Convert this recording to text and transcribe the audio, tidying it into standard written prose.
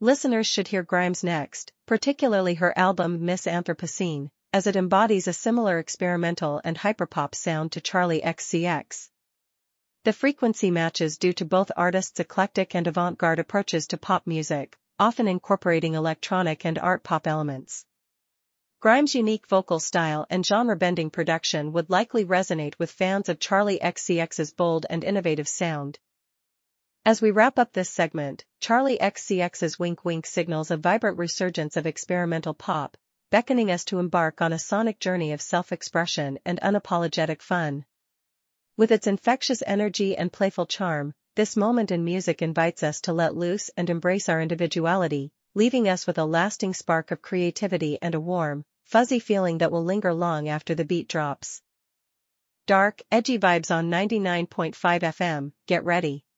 Listeners should hear Grimes next, particularly her album Miss Anthropocene, as it embodies a similar experimental and hyperpop sound to Charli XCX. The frequency matches due to both artists' eclectic and avant-garde approaches to pop music, often incorporating electronic and art pop elements. Grimes' unique vocal style and genre-bending production would likely resonate with fans of Charli XCX's bold and innovative sound. As we wrap up this segment, Charli XCX's Wink Wink signals a vibrant resurgence of experimental pop, beckoning us to embark on a sonic journey of self-expression and unapologetic fun. With its infectious energy and playful charm, this moment in music invites us to let loose and embrace our individuality, leaving us with a lasting spark of creativity and a warm, fuzzy feeling that will linger long after the beat drops. Dark, edgy vibes on 99.5 FM, get ready.